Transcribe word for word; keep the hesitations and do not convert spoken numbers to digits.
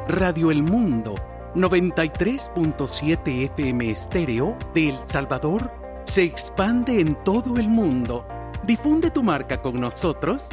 Radio El Mundo, noventa y tres punto siete F M estéreo de El Salvador, se expande en todo el mundo. Difunde tu marca con nosotros